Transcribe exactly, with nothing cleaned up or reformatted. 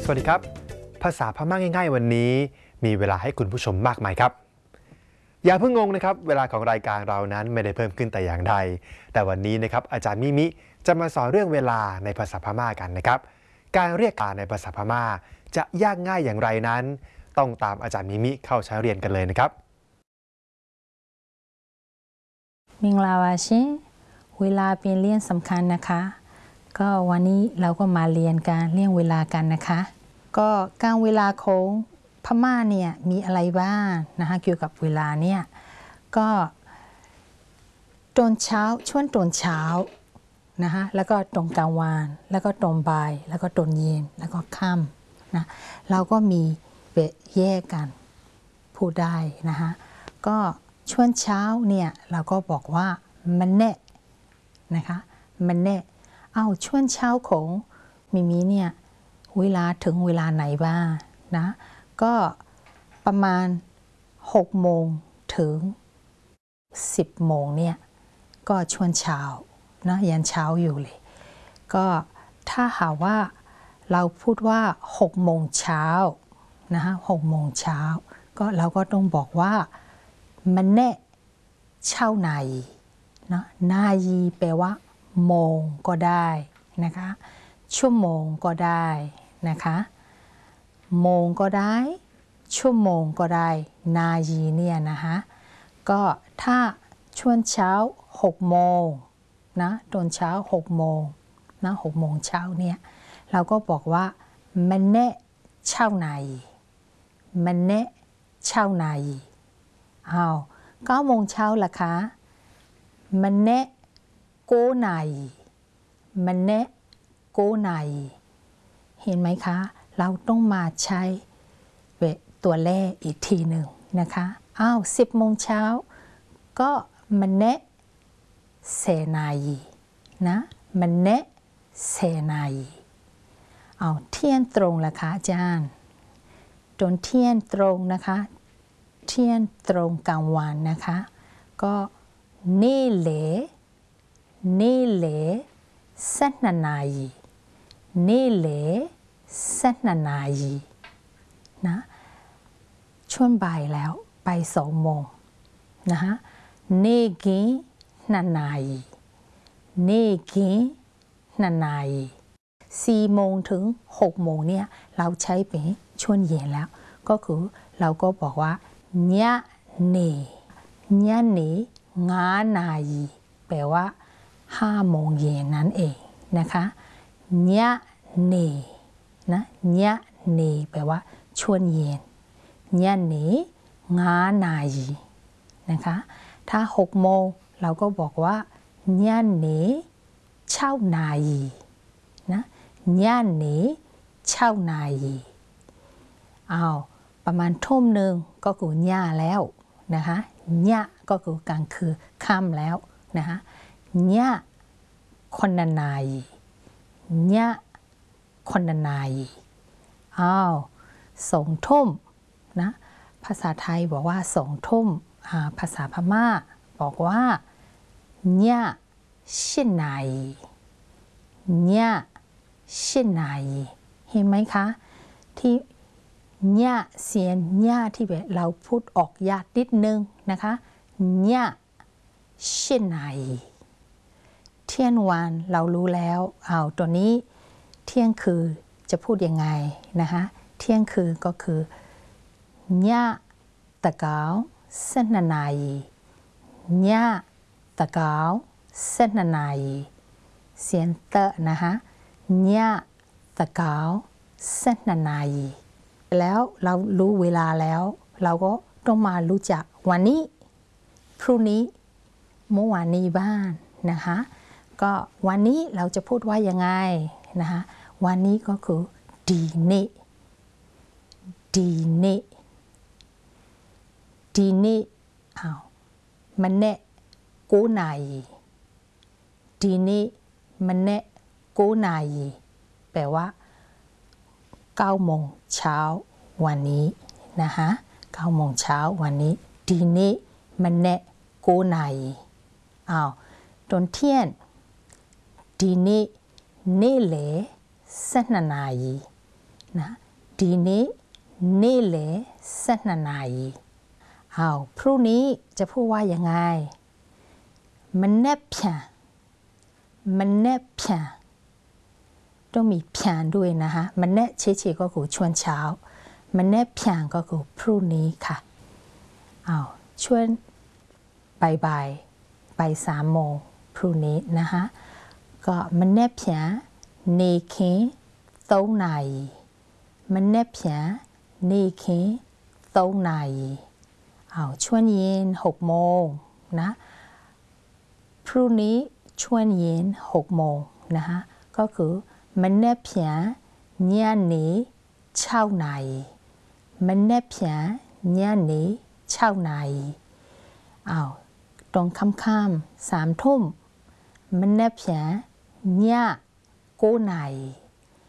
วัสดีครับภาษาพม่าง่ายๆวันนี้มีเวลาให้คุณผู้ชมมากมายครับอย่าเพิ่งงงนะครับเวลาของรายการเรานั้นไม่ได้เพิ่มขึ้นแต่อย่างใดแต่วันนี้นะครับอาจารย์มิมิจะมาสอนเรื่องเวลาในภาษาพม่ากันนะครับการเรียกการในภาษาพม่าจะยากง่ายอย่างไรนั้นต้องตามอาจารย์มิมิเข้าใช้เรียนกันเลยนะครับมิงลาวาชิเวลาเป็นเรื่องสำคัญนะคะก็วันนี้เราก็มาเรียนการเรื่องเวลากันนะคะก็การเวลาของพม่าเนี่ยมีอะไรบ้างนะคะเกี่ยวกับเวลาเนี่ยก็ตอนเช้าช่วงตอนเช้านะคะแล้วก็ตอนกลางวันแล้วก็ตอนบ่ายแล้วก็ตอนเย็นแล้วก็ค่ำนะเราก็มีแยกกันพูดได้นะคะก็ช่วงเช้าเนี่ยเราก็บอกว่ามันแน่นะคะมันแน่เอาช่วงเช้าของมิมิเนี่ยเวลาถึงเวลาไหนบ้างนะก็ประมาณหกโมงถึงสิบโมงเนี่ยก็ช่วงเช้านะยันเช้าอยู่เลยก็ถ้าหาว่าเราพูดว่าหกโมงเช้านะคะหกโมงเช้าก็เราก็ต้องบอกว่ามันแน่เช้าในนะนายีแปลว่าโมงก็ได้นะคะชั่วโมงก็ได้นะคะโมงก็ได้ชั่วโมงก็ได้นายีเนี่ยนะคะก็ถ้าช่วงเช้าหกโมงนะตอนเช้าหกโมงนะหกโมงเช้าเนี่ยเราก็บอกว่ามันแน่เช้าในมันแน่เช้าในอ้าวเก้าโมงเช้าล่ะคะมันแน่โกไนมันแน่โกไนเห็นไหมคะเราต้องมาใช้ตัวแรกอีกทีหนึ่งนะคะอ้าวสิบโมงเช้าก็มันแน่เซนายนะมันแน่เซนายเอาเที่ยงตรงล่ะคะอาจารย์ตอนเที่ยงตรงนะคะเที่ยงตรงกลางวันนะคะก็นี่เหลนี่เหลเส้นนานายีนี่เหลเส้นนานายีนะช่วงบ่ายแล้วไปสองโมงนะคะนี่กีนานายีนี่กีนานายีสี่โมงถึงหกโมงเนี่ยเราใช้เป็นช่วงเย็นแล้วก็คือเราก็บอกว่าญะเนญะเนงานายีแปลว่าห้าโมงเย็นนั่นเองนะคะญะเนนะญะเนแปลว่าช่วงเย็นญะเนงานายีนะคะถ้าหกโมงเราก็บอกว่าญะเนเช้านายีนะญะเนเช้านายีอ้าวประมาณทุ่มหนึ่งก็คือญะแล้วนะคะญะก็คือกลางคืนค่ำแล้วนะคะญะคนนานายญะคนนานายอ้าวสองทุ่มนะภาษาไทยบอกว่าสองทุ่มภาษาพม่าบอกว่าญะชินายญะชินายเห็นไหมคะที่ญะเสียงญะที่เราพูดออกยากนิดนึงนะคะญะชินายเที่ยงวันเรารู้แล้วเอาตัวนี้เที่ยงคือจะพูดยังไงนะคะเที่ยงคือก็คือญะตะเกาเส้นนายญะตะเกาเส้นนายเสียงเตะนะคะญะตะเกาเส้นนายแล้วเรารู้เวลาแล้วเราก็ต้องมารู้จักวันนี้พรุ่งนี้เมื่อวานนี้บ้างนะคะก็วันนี้เราจะพูดว่ายังไงนะคะวันนี้ก็คือดีเนดีเนดีเนอ้าวมันแน่โกนายดีเนมันแน่โกนายแปลว่าเก้าโมงเช้าวันนี้นะคะเก้าโมงเช้าวันนี้ดีเนมันแน่โกนายอ้าวตอนเที่ยงดีเนเนเลเส้นนายนะดีนี้นี่แหละสักนานายีเอาพรุ่งนี้จะพูดว่ายังไงมันแนบเพียงมันแนบเพียงต้องมีเพียงด้วยนะคะมันแนบเฉยๆก็คือช่วงเช้ามันแนบเพียงก็คือพรุ่งนี้ค่ะเอาช่วงบ่ายบ่ายบ่ายสามโมงพรุ่งนี้นะคะก็มันแนบเพียงในเคีสองนาทีมันแนบเพียงในเคีสองนาทีเอาช่วงเย็นหกโมงนะพรุ่งนี้ช่วงเย็นหกโมงนะคะก็คือมันแนบเพียงเนี่ยนี้เช้านาทีมันแนบเพียงเนี่ยนี้เช้านาทีเอาตรงค่ำๆสามทุ่มมันแนบเพียงเนี่ยโกนาที